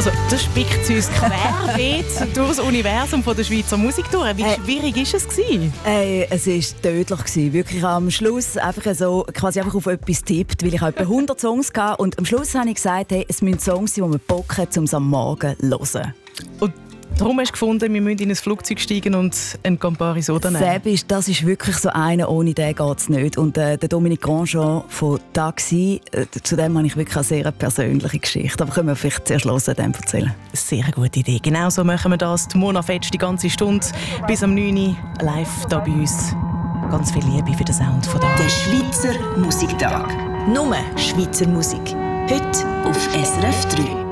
Also das spickt uns querbeet durch das Universum von der Schweizer Musik durch. Wie schwierig war es? Es war tödlich. Wirklich am Schluss einfach so, quasi einfach auf etwas tippt, weil ich etwa 100 Songs hatte. Und am Schluss habe ich gesagt, hey, es müssen Songs sein, die man Bock hat, um es am Morgen zu hören. Und darum hast du gefunden, wir müssen in ein Flugzeug steigen und einen Campari Soda nehmen? Das ist wirklich so einer, ohne den geht es nicht. Und der Dominique Grandjean von Taxi, zu dem habe ich wirklich eine sehr persönliche Geschichte. Aber können wir vielleicht zuerst hören, dem erzählen. Sehr gute Idee. Genau so machen wir das. Die Mona Fetsch die ganze Stunde bis am 9 Uhr live hier bei uns. Ganz viel Liebe für den Sound von da. Der Schweizer Musiktag. Nur Schweizer Musik. Heute auf SRF 3.